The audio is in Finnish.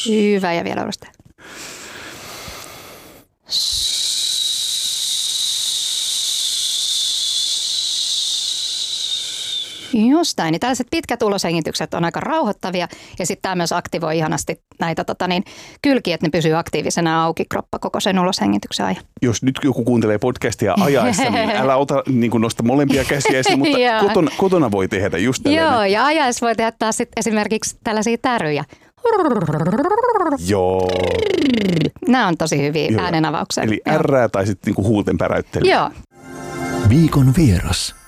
Hyvä ja vielä uudestaan. Justain, niin tällaiset pitkät uloshengitykset on aika rauhoittavia ja sitten tämä myös aktivoi ihanasti näitä kylkiä, että ne pysyy aktiivisena auki kroppa koko sen uloshengityksen ajan. Jos nyt joku kuuntelee podcastia ajaessa, niin älä nosta molempia käsiä esiin, mutta kotona voi tehdä just tällainen. Joo, ja ajaessa voi tehdä taas esimerkiksi tällaisia täryjä. Joo. Nämä on tosi hyviä äänenavauksia. Eli ärrää tai sitten huulten päräyttelyä. Joo. Viikon vieras.